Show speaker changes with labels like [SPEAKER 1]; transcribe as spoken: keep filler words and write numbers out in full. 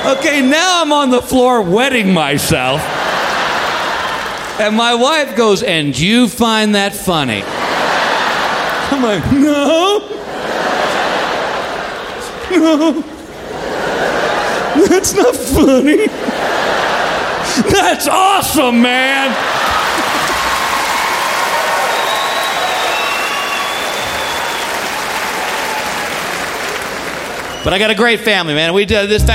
[SPEAKER 1] Okay, now I'm on the floor wetting myself. And my wife goes, and you find that funny? I'm like, no. No. That's not funny. That's awesome, man. But I got a great family, man. We did this.